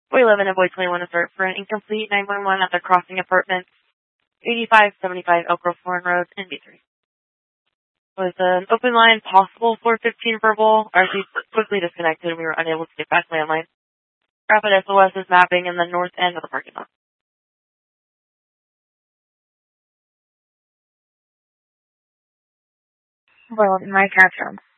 Boy 11 and Boy 21 alert for an incomplete 911 at the Crossing Apartments, 8575 Elk Grove Foreign Road in B3. Was an open line possible for 15 verbal? RC quickly disconnected and we were unable to get back landline. Rapid SOS is mapping in the north end of the parking lot. Well, my catch room.